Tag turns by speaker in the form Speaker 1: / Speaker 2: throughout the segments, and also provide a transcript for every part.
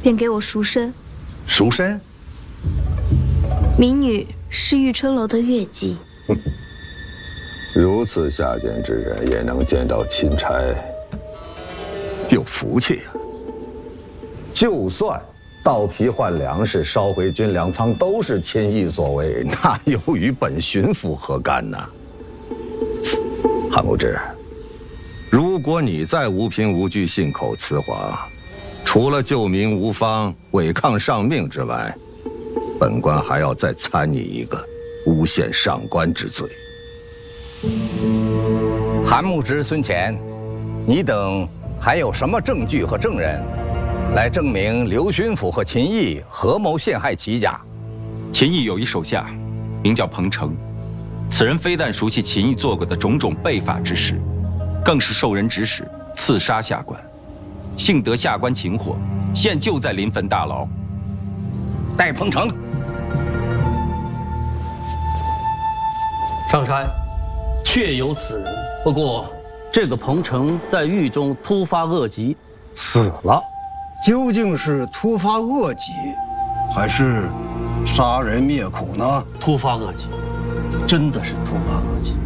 Speaker 1: 便给我赎身。
Speaker 2: 赎身？
Speaker 1: 民女是玉春楼的月姬。
Speaker 2: 如此下贱之人也能见到钦差，有福气呀！就算盗皮换粮食、烧毁军粮仓都是钦意所为，那又与本巡抚何干呢？韩无志，如果你再无凭无据信口雌黄，除了救民无方、违抗上命之外，本官还要再参你一个诬陷上官之罪。
Speaker 3: 韩牧之、孙乾，你等还有什么证据和证人，来证明刘巡抚和秦毅合谋陷害齐家？
Speaker 4: 秦毅有一手下，名叫彭城，此人非但熟悉秦毅做过的种种悖法之事，更是受人指使刺杀下官，幸得下官擒获，现就在临汾大牢。
Speaker 3: 带彭城。
Speaker 5: 上差，确有此人，不过这个彭城在狱中突发恶疾，死了。
Speaker 6: 究竟是突发恶疾，还是杀人灭口呢？
Speaker 5: 突发恶疾，真的是突发恶疾。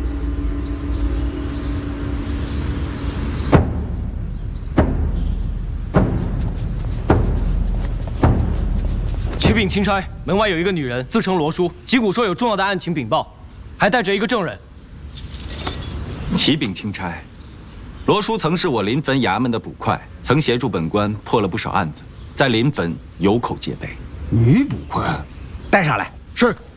Speaker 7: 启禀钦差，门外有一个女人自称罗叔，击鼓说有重要的案情禀报，还带着一个证人。
Speaker 4: 启禀钦差，罗叔曾是我临汾衙门的捕快，曾协助本官破了不少案子，在临汾有口皆碑。
Speaker 6: 女捕快，
Speaker 3: 带上来。
Speaker 7: 是。